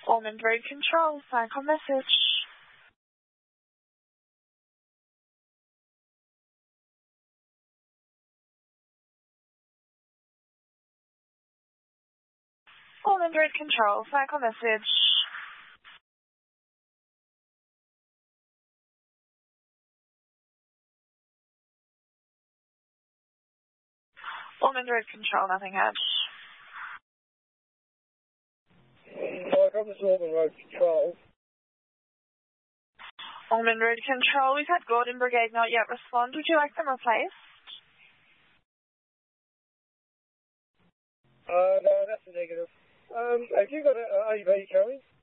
Ormond Road Control, cycle message. Ormond Road Control, cycle message. Ormond Road Control, nothing hatch. This is Ormond Road Control. Ormond Road Control, we've had Gordon Brigade not yet respond. Would you like them replaced? No, that's a negative. Have you got an AV coming?